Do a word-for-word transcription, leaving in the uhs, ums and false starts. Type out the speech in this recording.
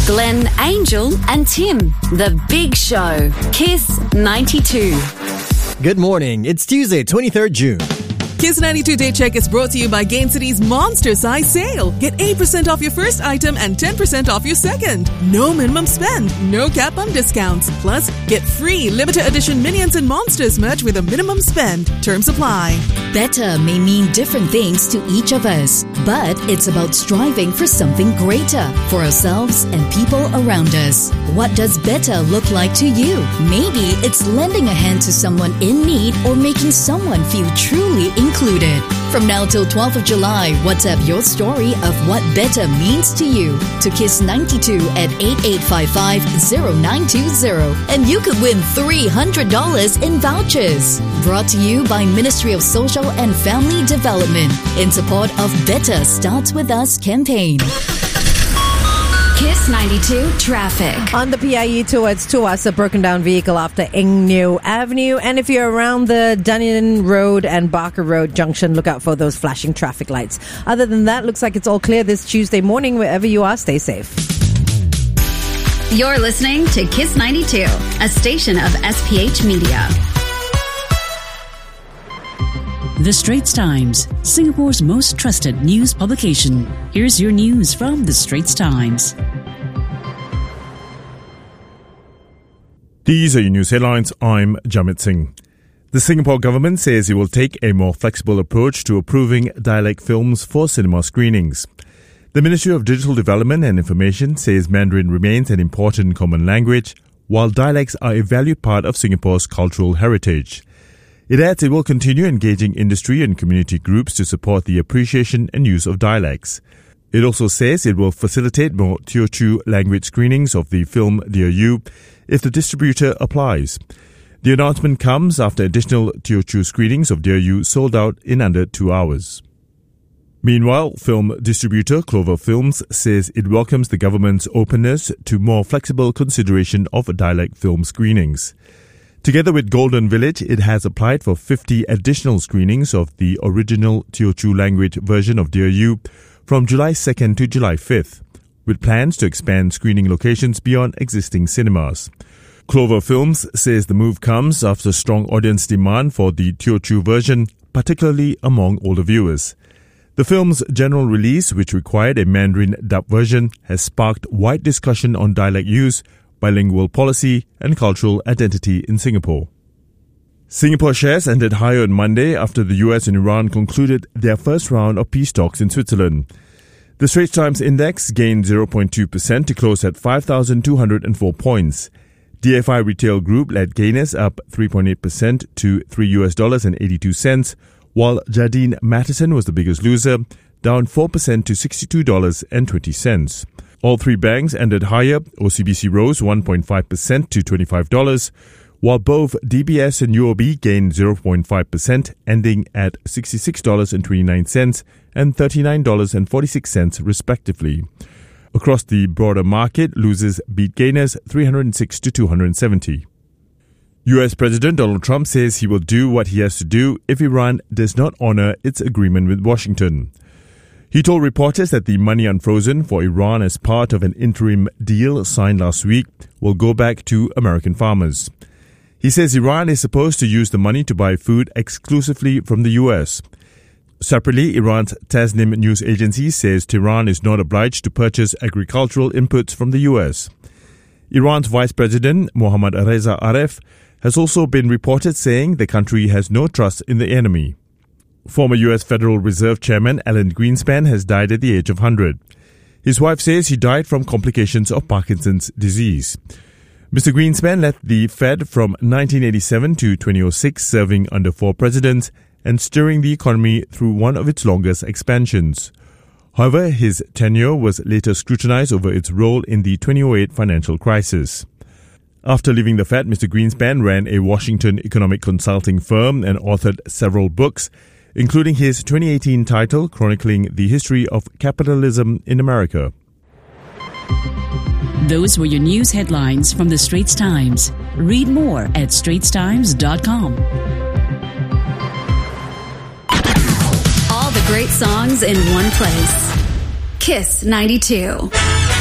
Glenn, Angel and Tim. The Big Show. Kiss ninety-two. Good morning. It's Tuesday, twenty-third of June. Kiss ninety-two Day Check is brought to you by Gain City's Monster Size Sale. Get eight percent off your first item and ten percent off your second. No minimum spend, no cap on discounts. Plus, get free limited edition Minions and Monsters merch with a minimum spend. Terms apply. Better may mean different things to each of us, but it's about striving for something greater for ourselves and people around us. What does better look like to you? Maybe it's lending a hand to someone in need or making someone feel truly included. From now till twelfth of July, WhatsApp your story of what better means to you to Kiss ninety-two at eight eight five five zero nine two zero, and you could win three hundred dollars in vouchers. Brought to you by Ministry of Social and Family Development in support of Better Starts With Us campaign. Kiss ninety-two traffic. On the P I E towards Tuas, a broken down vehicle after Eng Neo Avenue. And if you're around the Dunedin Road and Barker Road junction, look out for those flashing traffic lights. Other than that, looks like it's all clear this Tuesday morning. Wherever you are, stay safe. You're listening to Kiss ninety-two, a station of S P H Media. The Straits Times, Singapore's most trusted news publication. Here's your news from The Straits Times. These are your news headlines. I'm Jamit Singh. The Singapore government says it will take a more flexible approach to approving dialect films for cinema screenings. The Ministry of Digital Development and Information says Mandarin remains an important common language, while dialects are a valued part of Singapore's cultural heritage. It adds it will continue engaging industry and community groups to support the appreciation and use of dialects. It also says it will facilitate more Teochew language screenings of the film Dear You if the distributor applies. The announcement comes after additional Teochew screenings of Dear You sold out in under two hours. Meanwhile, film distributor Clover Films says it welcomes the government's openness to more flexible consideration of dialect film screenings. Together with Golden Village, it has applied for fifty additional screenings of the original Teochew language version of Dear You from July second to July fifth, with plans to expand screening locations beyond existing cinemas. Clover Films says the move comes after strong audience demand for the Teochew version, particularly among older viewers. The film's general release, which required a Mandarin dub version, has sparked wide discussion on dialect use, bilingual policy and cultural identity in Singapore. Singapore shares ended higher on Monday after the U S and Iran concluded their first round of peace talks in Switzerland. The Straits Times Index gained zero point two percent to close at five thousand two hundred four points. D F I Retail Group led gainers up three point eight percent to three U S dollars and eighty-two cents, while Jardine Matheson was the biggest loser, down four percent to sixty-two dollars and twenty cents. All three banks ended higher. O C B C rose one point five percent to twenty-five dollars, while both D B S and U O B gained zero point five percent, ending at sixty-six dollars and twenty-nine cents and thirty-nine dollars and forty-six cents respectively. Across the broader market, losers beat gainers three hundred six to two hundred seventy. U S President Donald Trump says he will do what he has to do if Iran does not honor its agreement with Washington. He told reporters that the money unfrozen for Iran as part of an interim deal signed last week will go back to American farmers. He says Iran is supposed to use the money to buy food exclusively from the U S. Separately, Iran's Tasnim news agency says Tehran is not obliged to purchase agricultural inputs from the U S. Iran's Vice President Mohammad Reza Aref has also been reported saying the country has no trust in the enemy. Former U S Federal Reserve Chairman Alan Greenspan has died at the age of one hundred. His wife says he died from complications of Parkinson's disease. Mister Greenspan led the Fed from nineteen eighty-seven to twenty oh six, serving under four presidents and steering the economy through one of its longest expansions. However, his tenure was later scrutinized over its role in the two thousand eight financial crisis. After leaving the Fed, Mister Greenspan ran a Washington economic consulting firm and authored several books, including his twenty eighteen title chronicling the history of capitalism in America. Those were your news headlines from the Straits Times. Read more at straits times dot com. All the great songs in one place. Kiss ninety-two.